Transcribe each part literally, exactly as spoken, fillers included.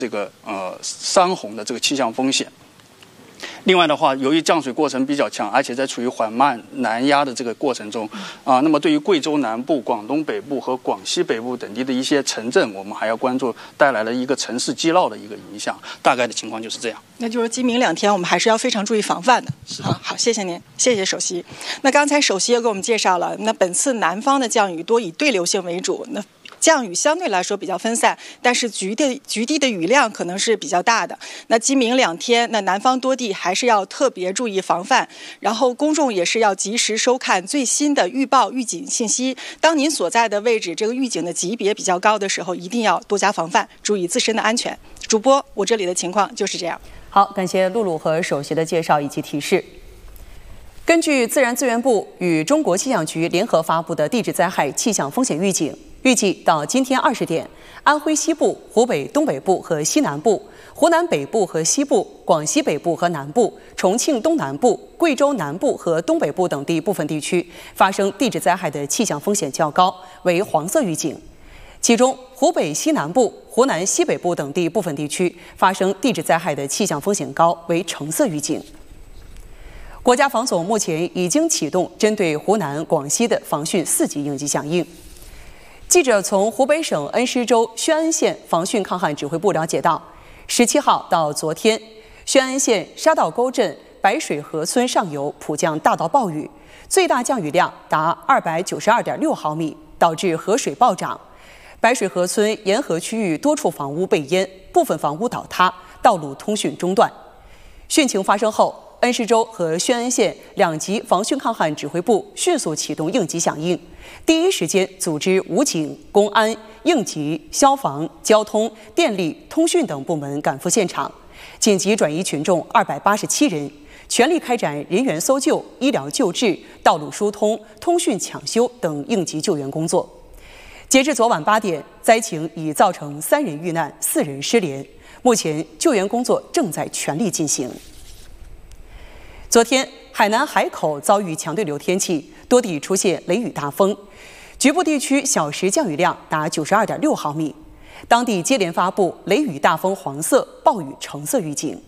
这个呃山洪的这个气象风险。另外的话，由于降水过程比较强，而且在处于缓慢南压的这个过程中，啊、呃，那么对于贵州南部、广东北部和广西北部等地的一些城镇，我们还要关注带来了一个城市积涝的一个影响。大概的情况就是这样。 那就是今明两天我们还是要非常注意防范的。好，好，谢谢您，谢谢首席。那刚才首席也给我们介绍了，那本次南方的降雨多以对流性为主，那降雨相对来说比较分散，但是局的局地的雨量可能是比较大的。那今明两天，那南方多地还是要特别注意防范，然后公众也是要及时收看最新的预报预警信息。当您所在的位置这个预警的级别比较高的时候，一定要多加防范，注意自身的安全。主播，我这里的情况就是这样。 好，感谢露露和首席的介绍以及提示。根据自然资源部与中国气象局联合发布的地质灾害气象风险预警，预计到今天二十点，安徽西部、湖北东北部和西南部、湖南北部和西部、广西北部和南部、重庆东南部、贵州南部和东北部等地部分地区发生地质灾害的气象风险较高，为黄色预警。其中，湖北西南部、湖南西北部等地部分地区发生地质灾害的气象风险高，为橙色预警。国家防总目前已经启动针对湖南、广西的防汛四级应急响应。记者从湖北省恩施州宣恩县防汛抗旱指挥部了解到，十七号到昨天，宣恩县沙道沟镇白水河村上游普降大到暴雨，最大降雨量达二百九十二点六毫米，导致河水暴涨。白水河村沿河区域多处房屋被淹，部分房屋倒塌，道路通讯中断。汛情发生后，恩施州和宣恩县两级防汛抗旱指挥部迅速启动应急响应，第一时间组织武警、公安、应急、消防、交通、电力、通讯等部门赶赴现场，紧急转移群众二百八十七人，全力开展人员搜救、医疗救治、道路疏通、通讯抢修等应急救援工作。截至昨晚八点，灾情已造成三人遇难、四人失联，目前救援工作正在全力进行。昨天，海南海口遭遇强对流天气，多地出现雷雨大风，局部地区小时降雨量达九十二点六毫米，当地接连发布雷雨大风黄色、暴雨橙色预警。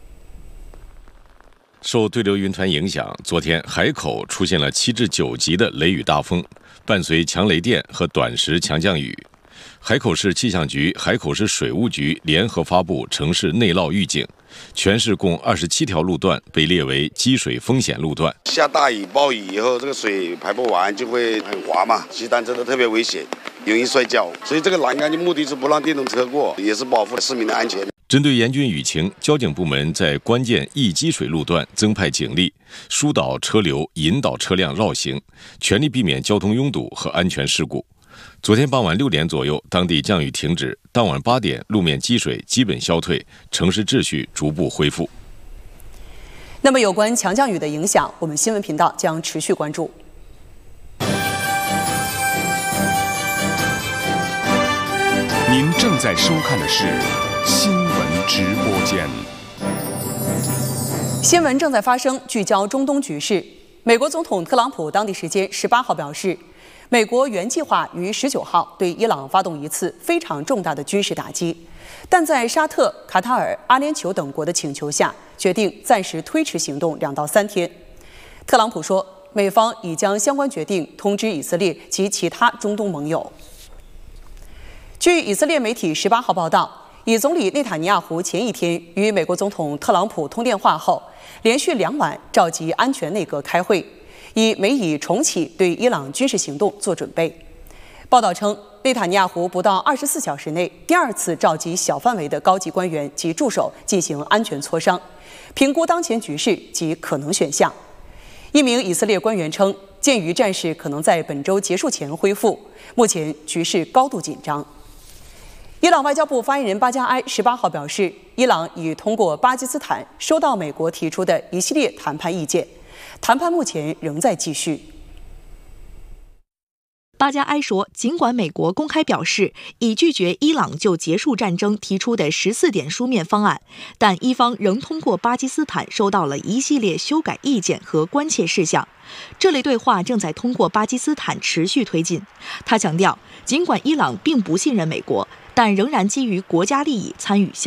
受对流云团影响，昨天海口出现了七至九级的雷雨大风，伴随强雷电和短时强降雨。海口市气象局、海口市水务局联合发布城市内涝预警，全市共二十七条路段被列为积水风险路段。 下大雨、暴雨以后，这个水排不完就会很滑嘛，骑单车的特别危险，容易摔跤。所以这个栏杆的目的是不让电动车过，也是保护市民的安全。 针对严峻雨情，交警部门在关键易积水路段增派警力，疏导车流，引导车辆绕行，全力避免交通拥堵和安全事故。昨天傍晚六点左右，当地降雨停止，当晚八点，路面积水基本消退，城市秩序逐步恢复。 那么，有关强降雨的影响，我们新闻频道将持续关注。 您正在收看的是新闻直播间。 新闻正在发生，聚焦中东局势。美国总统特朗普当地时间十八号表示，美国原计划于十九号对伊朗发动一次非常重大的军事打击，但在沙特、卡塔尔、阿联酋等国的请求下，决定暂时推迟行动两到三天。特朗普说，美方已将相关决定通知以色列及其他中东盟友。据以色列媒体十八号报道，以总理内塔尼亚胡前一天与美国总统特朗普通电话后，连续两晚召集安全内阁开会，以美以重启对伊朗军事行动做准备。报道称，内塔尼亚胡不到二十四小时内第二次召集小范围的高级官员及助手进行安全磋商，评估当前局势及可能选项。一名以色列官员称，鉴于战事可能在本周结束前恢复，目前局势高度紧张。伊朗外交部发言人巴加埃十八号表示，伊朗已通过巴基斯坦收到美国提出的一系列谈判意见，谈判目前仍在继续。 巴加埃说，尽管美国公开表示已拒绝伊朗就结束战争提出的十四点书面方案，但伊方仍通过巴基斯坦收到了一系列修改意见和关切事项。这类对话正在通过巴基斯坦持续推进。他强调，尽管伊朗并不信任美国，但仍然基于国家利益参与相